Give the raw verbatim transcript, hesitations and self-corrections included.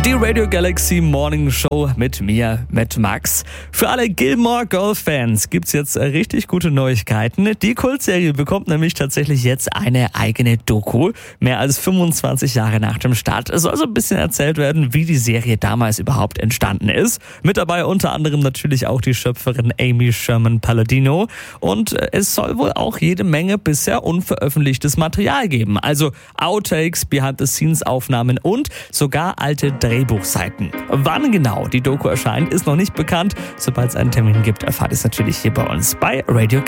Die Radio Galaxy Morning Show mit mir, mit Max. Für alle Gilmore Girls Fans gibt's jetzt richtig gute Neuigkeiten. Die Kultserie bekommt nämlich tatsächlich jetzt eine eigene Doku. Mehr als fünfundzwanzig Jahre nach dem Start. Es soll so ein bisschen erzählt werden, wie die Serie damals überhaupt entstanden ist. Mit dabei unter anderem natürlich auch die Schöpferin Amy Sherman-Palladino. Und es soll wohl auch jede Menge bisher unveröffentlichtes Material geben. Also Outtakes, Behind-the-Scenes-Aufnahmen und sogar alte Drehbuchseiten. Wann genau die Doku erscheint, ist noch nicht bekannt. Sobald es einen Termin gibt, erfahrt ihr es natürlich hier bei uns bei Radio